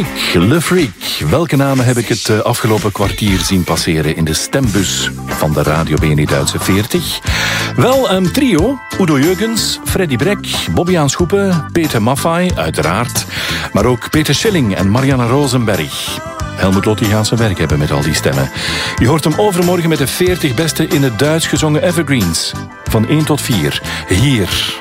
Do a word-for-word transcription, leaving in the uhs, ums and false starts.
Freak, Le Freak. Welke namen heb ik het afgelopen kwartier zien passeren in de stembus van de Radio B N E Duitse veertig? Wel, een trio. Udo Jürgens, Freddy Brek, Bobby Schoepen, Peter Maffay, uiteraard. Maar ook Peter Schilling en Marianne Rosenberg. Helmut Lotti gaat zijn werk hebben met al die stemmen. Je hoort hem overmorgen met de veertig beste in het Duits gezongen evergreens. Van één tot vier. Hier